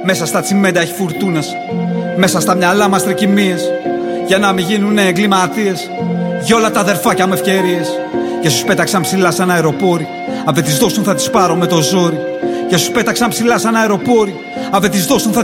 Μέσα στα τσιμέντα έχει φουρτούνας, μέσα στα μυαλά μας τρικυμίες, για να μην γίνουνε εγκληματίες. Για όλα τα αδερφάκια με ευκαιρίες. Για όσους πέταξαν ψηλά σαν αεροπόροι, αν δεν τις δώσουν θα τις πάρω με το ζόρι. Για όσους πέταξαν ψηλά σαν αεροπόροι, αν δεν τις δώσουν θα